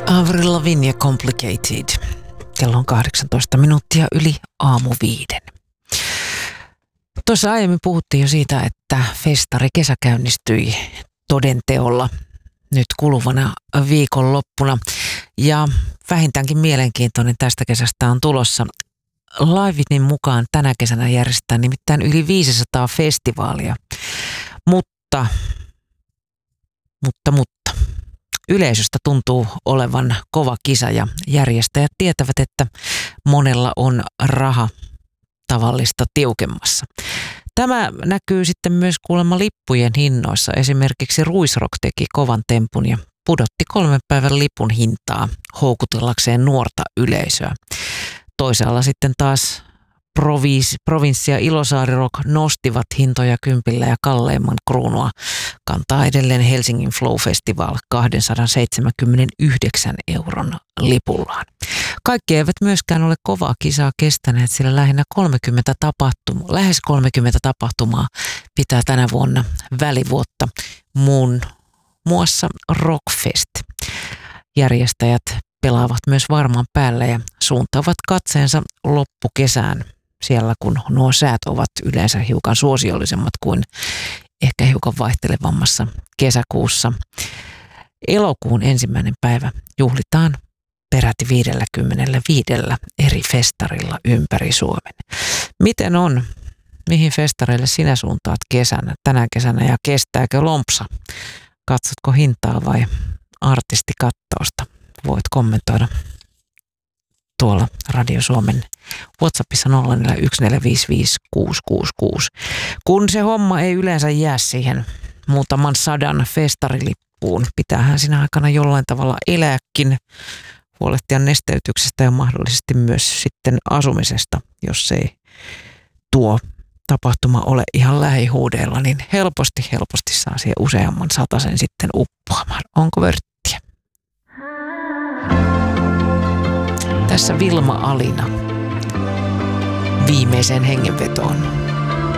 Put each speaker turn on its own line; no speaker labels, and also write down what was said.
Avril Lavigne Complicated. Kello on 18 minuuttia yli aamu 5. Tuossa aiemmin puhuttiin jo siitä, että festari kesä käynnistyi todenteolla nyt kuluvana viikonloppuna. Ja vähintäänkin mielenkiintoinen tästä kesästä on tulossa. Livinin mukaan tänä kesänä järjestetään nimittäin yli 500 festivaalia. Mutta. Yleisöstä tuntuu olevan kova kisa ja järjestäjät tietävät, että monella on raha tavallista tiukemmassa. Tämä näkyy sitten myös kuulemma lippujen hinnoissa. Esimerkiksi Ruisrock teki kovan tempun ja pudotti 3 päivän lipun hintaa houkutellakseen nuorta yleisöä. Toisaalla sitten taas Provinssi ja Ilosaari Rock nostivat hintoja kympillä ja kalleimman kruunua kantaa edelleen Helsingin Flow Festival 279 euron lipullaan. Kaikki eivät myöskään ole kovaa kisaa kestäneet, sillä lähes 30 tapahtumaa pitää tänä vuonna välivuotta, muun muassa Rockfest. Järjestäjät pelaavat myös varman päälle ja suuntaavat katseensa loppukesään siellä, kun nuo säät ovat yleensä hiukan suosiollisemmat kuin ehkä hiukan vaihtelevammassa kesäkuussa. Elokuun 1. päivä juhlitaan peräti 55 eri festarilla ympäri Suomen. Miten on? Mihin festareille sinä suuntaat tänä kesänä ja kestääkö lompsa? Katsotko hintaa vai artistikattausta? Voit kommentoida tuolla Radio Suomen WhatsAppissa 0414556666. Kun se homma ei yleensä jää siihen muutaman 100 festarilippuun, pitäähän siinä aikana jollain tavalla elääkin, huolehtia nesteytyksestä ja mahdollisesti myös sitten asumisesta, jos ei tuo tapahtuma ole ihan lähihuudeilla, niin helposti saa siihen useamman 100 sitten uppoamaan. Onko vörttiä? Tässä Vilma Alina viimeiseen hengenvetoon.